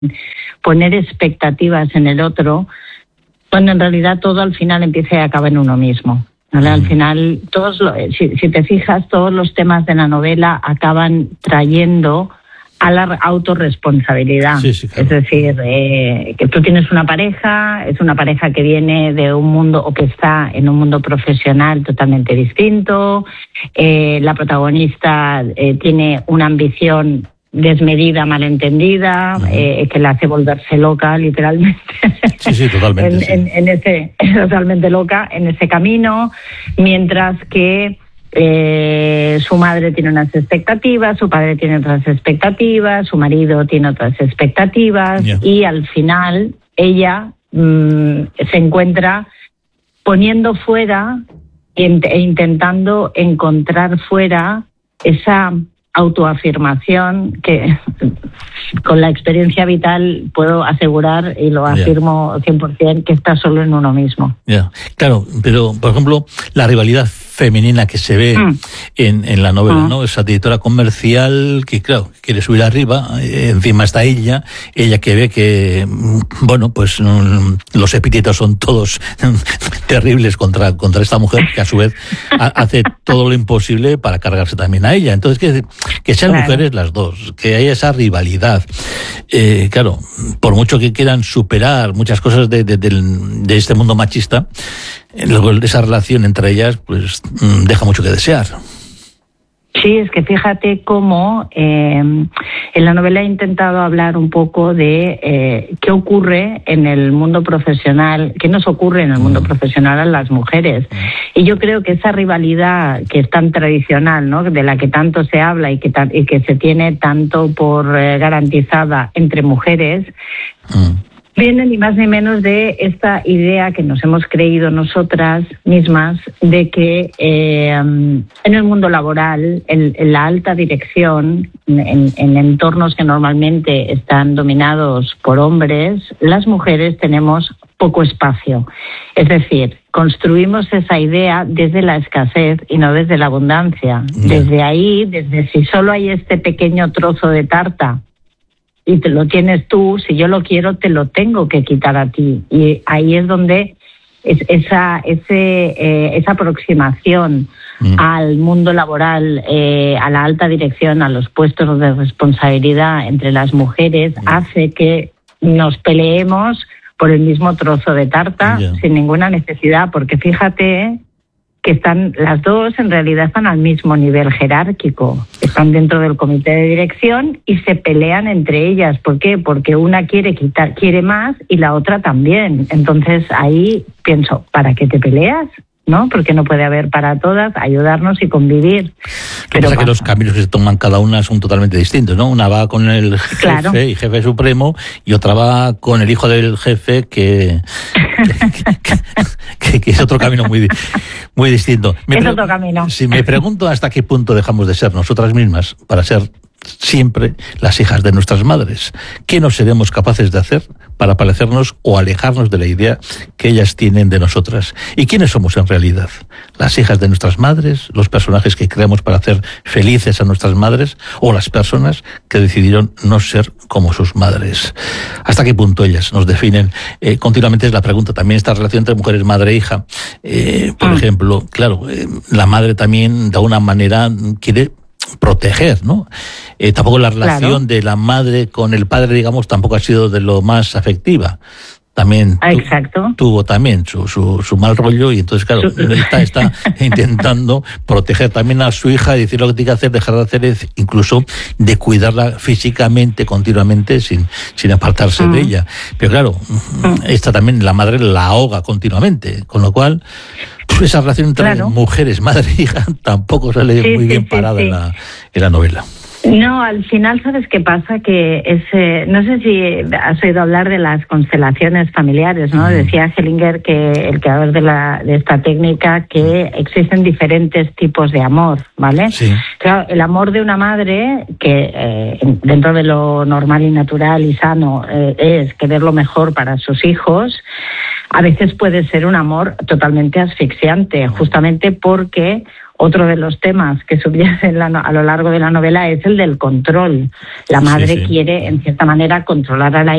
poner expectativas en el otro, cuando en realidad todo al final empieza y acaba en uno mismo. ¿Vale? Al final, si te fijas, todos los temas de la novela acaban trayendo a la autorresponsabilidad. Sí, claro. Es decir, que tú tienes una pareja, es una pareja que viene de un mundo o que está en un mundo profesional totalmente distinto. La protagonista tiene una ambición desmedida, malentendida, que la hace volverse loca, literalmente. Sí, totalmente. Totalmente loca en ese camino, mientras que su madre tiene unas expectativas, su padre tiene otras expectativas, su marido tiene otras expectativas, y al final ella se encuentra poniendo fuera e intentando encontrar fuera esa autoafirmación que con la experiencia vital puedo asegurar, y lo afirmo 100%, que está solo en uno mismo. Claro, pero por ejemplo, la rivalidad femenina que se ve en la novela, ¿no? Esa directora comercial que, claro, quiere subir arriba, encima está ella que ve que, bueno, pues los epítetos son todos terribles contra esta mujer, que a su vez hace todo lo imposible para cargarse también a ella. Entonces, que sean mujeres las dos, que haya esa rivalidad. Claro, por mucho que quieran superar muchas cosas de este mundo machista, luego esa relación entre ellas pues deja mucho que desear. Sí, es que fíjate cómo en la novela he intentado hablar un poco de qué ocurre en el mundo profesional, qué nos ocurre en el mundo profesional a las mujeres. Y yo creo que esa rivalidad que es tan tradicional, ¿no?, de la que tanto se habla y que se tiene tanto por garantizada entre mujeres, viene ni más ni menos de esta idea que nos hemos creído nosotras mismas de que en el mundo laboral, en la alta dirección, en entornos que normalmente están dominados por hombres, las mujeres tenemos poco espacio. Es decir, construimos esa idea desde la escasez y no desde la abundancia. Desde ahí, desde si solo hay este pequeño trozo de tarta y te lo tienes tú, si yo lo quiero, te lo tengo que quitar a ti. Y ahí es donde esa aproximación al mundo laboral, a la alta dirección, a los puestos de responsabilidad entre las mujeres, hace que nos peleemos por el mismo trozo de tarta sin ninguna necesidad, porque fíjate que las dos en realidad están al mismo nivel jerárquico, están dentro del comité de dirección y se pelean entre ellas. ¿Por qué? Porque una quiere más y la otra también. Entonces ahí pienso, ¿para qué te peleas? ¿No? Porque no puede haber para todas, ayudarnos y convivir. Pero pasa que los caminos que se toman cada una son totalmente distintos, ¿no? Una va con el jefe y jefe supremo, y otra va con el hijo del jefe que es otro camino muy distinto. Otro camino. Si me pregunto hasta qué punto dejamos de ser nosotras mismas para ser siempre las hijas de nuestras madres. ¿Qué no seremos capaces de hacer para parecernos o alejarnos de la idea que ellas tienen de nosotras? ¿Y quiénes somos en realidad? ¿Las hijas de nuestras madres? ¿Los personajes que creamos para hacer felices a nuestras madres? ¿O las personas que decidieron no ser como sus madres? ¿Hasta qué punto ellas nos definen? Continuamente es la pregunta. También esta relación entre mujeres, madre e hija. Por ejemplo, claro, la madre también de alguna manera quiere proteger, ¿no? Tampoco la relación de la madre con el padre, digamos, tampoco ha sido de lo más afectiva. También tuvo también su mal rollo, y entonces, claro, está intentando proteger también a su hija y decir lo que tiene que hacer, dejar de hacer, incluso de cuidarla físicamente, continuamente, sin apartarse de ella. Pero claro, esta también, la madre la ahoga continuamente, con lo cual esa relación entre mujeres, madre e hija, tampoco sale muy bien parada en la novela. No, al final, ¿sabes qué pasa? Que no sé si has oído hablar de las constelaciones familiares, ¿no? Decía Hellinger, que el creador de esta técnica, que existen diferentes tipos de amor, ¿vale? Sí. Claro, el amor de una madre, que dentro de lo normal y natural y sano es querer lo mejor para sus hijos, a veces puede ser un amor totalmente asfixiante, justamente porque Otro de los temas que subyacen a lo largo de la novela es el del control. La madre quiere, en cierta manera, controlar a la